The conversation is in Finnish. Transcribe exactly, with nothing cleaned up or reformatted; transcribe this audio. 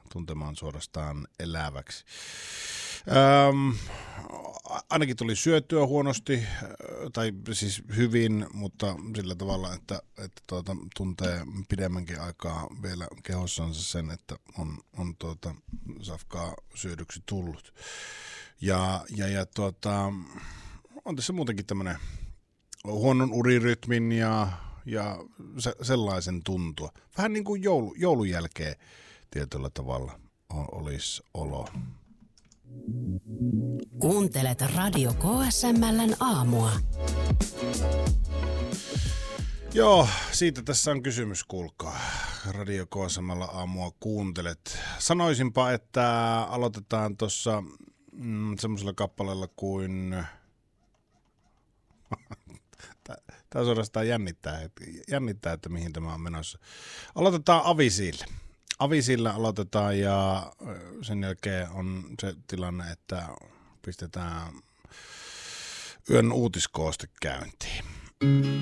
tuntemaan suorastaan eläväksi. Öm, ainakin tuli syötyä huonosti, tai siis hyvin, mutta sillä tavalla, että, että tuota, tuntee pidemmänkin aikaa vielä kehossansa sen, että on, on tuota, safkaa syödyksi tullut. Ja, ja, ja tuota, on tässä muutenkin tämmöinen huonon urirytmin ja, ja se, sellaisen tuntua. Vähän niin kuin joulu, joulun jälkeen tietyllä tavalla olisi olo. Kuuntelet Radio K S M:n aamua. Joo, siitä tässä on kysymys, kuulkaa. Radio K S M:llä aamua kuuntelet. Sanoisinpa, että aloitetaan tuossa mm, semmoisella kappaleella kuin... Tämä suorastaan jännittää, että, jännittää, että mihin tämä on menossa. Aloitetaan Avisille. Avisilla aloitetaan ja sen jälkeen on se tilanne, että pistetään yön uutiskooste käyntiin.